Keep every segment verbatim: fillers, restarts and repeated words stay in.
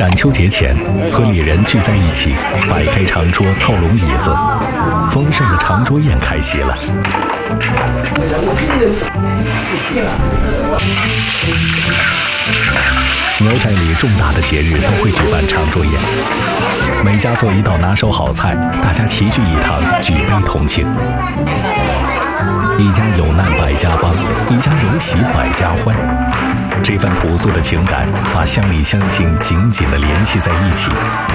赶秋节前，村里人聚在一起，摆开长桌，凑拢椅子，丰盛的长桌宴开席了。苗寨里重大的节日都会举办长桌宴，每家做一道拿手好菜，大家齐聚一堂，举杯同庆。一家有难百家帮，一家有喜百家欢。这份朴素的情感，把乡里乡亲紧紧地联系在一起。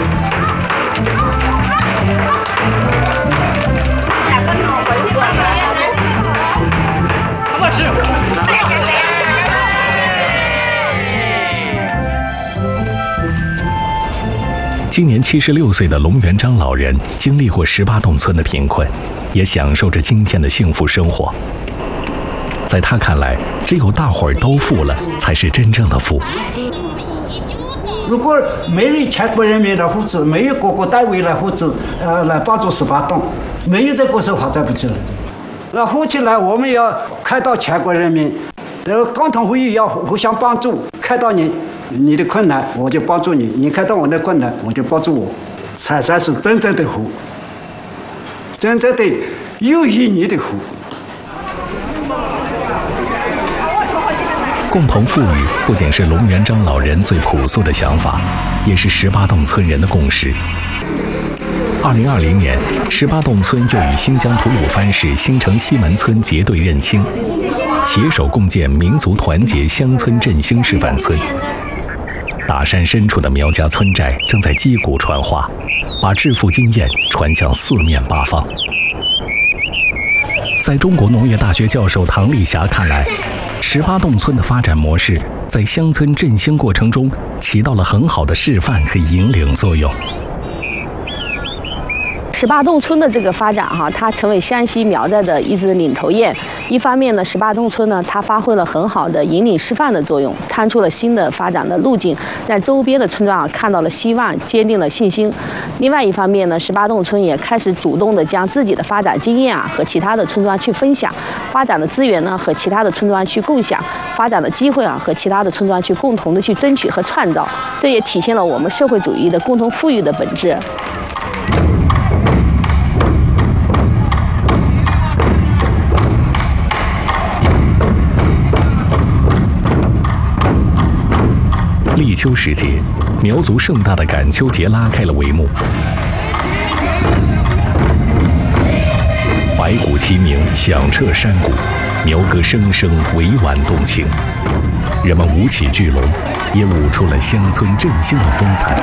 今年七十六岁的龙元璋老人经历过十八洞村的贫困，也享受着今天的幸福生活。在他看来，只有大伙儿都富了，才是真正的富。 如果没有全国人民的扶持，没有各个单位来扶持，呃，来帮助十八洞，没有这个时候发展不起来。那富起来，我们要看到全国人民，呃，共同富裕要互相帮助，看到你。你的困难，我就帮助你；你看到我的困难，我就帮助我，才算是真正的富，真正的有意义的富。 共同富裕不仅是龙元璋老人最朴素的想法，也是十八洞村人的共识。二零二零年，十八洞村又与新疆吐鲁番市新城西门村结对认亲，携手共建民族团结乡村振兴示范村。大山深处的苗家村寨正在击鼓传花，把致富经验传向四面八方。在中国农业大学教授唐丽霞看来，十八洞村的发展模式在乡村振兴过程中起到了很好的示范和引领作用。 十八洞村的这个发展哈，它成为湘西苗寨的一支领头雁。一方面呢，十八洞村呢，它发挥了很好的引领示范的作用，探出了新的发展的路径，让周边的村庄啊看到了希望，坚定了信心。另外一方面呢，十八洞村也开始主动的将自己的发展经验啊和其他的村庄去分享，发展的资源呢和其他的村庄去共享，发展的机会啊和其他的村庄去共同的去争取和创造。这也体现了我们社会主义的共同富裕的本质。 立秋时节，苗族盛大的赶秋节拉开了帷幕。白鼓齐鸣，响彻山谷，苗歌声声，委婉动情。人们舞起巨龙，也舞出了乡村振兴的风采。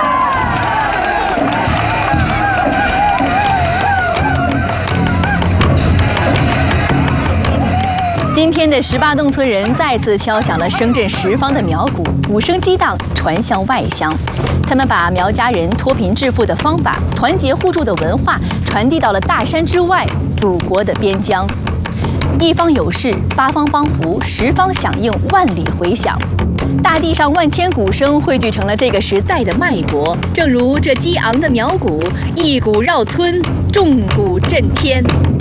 今天的十八洞村人再次敲响了声震十方的苗鼓，鼓声激荡，传向外乡。他们把苗家人脱贫致富的方法、团结互助的文化传递到了大山之外，祖国的边疆。一方有事，八方帮扶，十方响应，万里回响。大地上万千鼓声汇聚成了这个时代的脉搏，正如这激昂的苗鼓，一鼓绕村，众鼓震天。